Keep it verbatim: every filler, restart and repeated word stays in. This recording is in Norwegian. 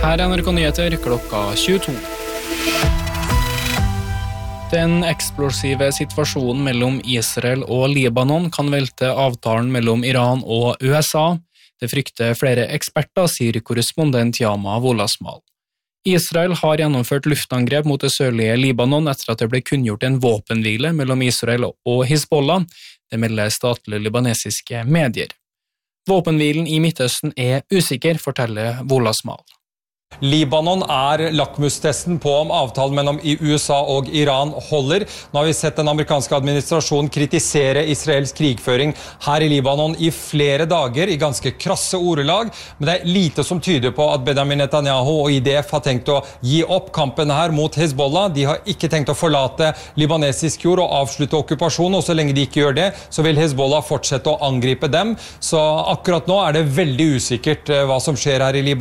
Her er N R K Nyheter klokka tjueto. Den eksplosive situasjonen mellom Israel og Libanon kan velte avtalen mellom Iran og U S A. Det frykter flere eksperter, sier korrespondent Yama Wolasmal. Israel har gjennomført luftangrep mot det sørlige Libanon etter at det ble kunngjort en våpenhvile mellom Israel og Hezbollah. Det melder statlige libanesiske medier. Våpenhvilen i Midtøsten er usikker, forteller Wolasmal. Libanon er lakmustesten på om avtalen mellom U S A og Iran holder. Nå har vi sett den amerikanske administrasjonen kritisere Israels krigføring her i Libanon i flere dager i ganske krasse ordelag, men det er lite som tyder på at Benjamin Netanyahu og I D F har tenkt å gi opp kampen her mot Hezbollah. De har ikke tenkt å forlate libanesisk jord og avslutte okkupasjonen, og så lenge de ikke gjør det, så vil Hezbollah fortsette å angripe dem. Så akkurat nå er det veldig usikkert hva som skjer her i Libanon.